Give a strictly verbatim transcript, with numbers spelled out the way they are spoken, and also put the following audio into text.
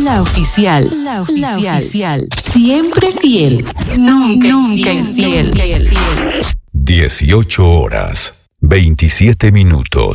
La oficial. La oficial. La oficial. Siempre fiel. Nunca, nunca infiel. infiel. dieciocho horas, veintisiete minutos.